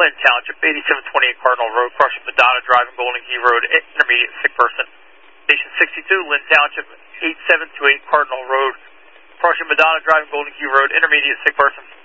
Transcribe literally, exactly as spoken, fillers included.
Lynn Township, eighty-seven twenty-eight Cardinal Road, crossing Madonna Drive and Golden Key Road, intermediate, sick person. Station sixty-two, Lynn Township, eighty-seven twenty-eight Cardinal Road, crossing Madonna Drive and Golden Key Road, intermediate, sick person.